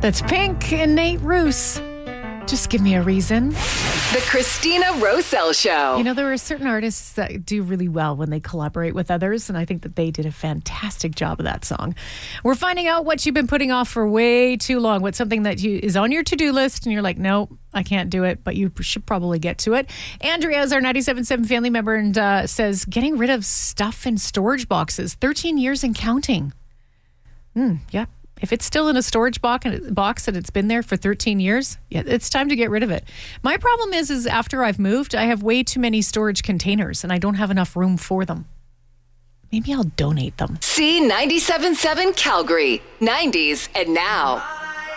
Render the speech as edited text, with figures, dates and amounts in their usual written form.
That's Pink and Nate Roos. Just give me a reason. The Christina Roselle Show. You know, there are certain artists that do really well when they collaborate with others, and I think that they did a fantastic job of that song. We're finding out what you've been putting off for way too long. What's something that is on your to-do list, and you're like, no, I can't do it, but you should probably get to it. Andrea is our 97.7 family member and says, getting rid of stuff in storage boxes, 13 years and counting. Yeah. If it's still in a storage box and it's been there for 13 years, yeah, it's time to get rid of it. My problem is after I've moved, I have way too many storage containers and I don't have enough room for them. Maybe I'll donate them. C97.7 Calgary, 90s and now.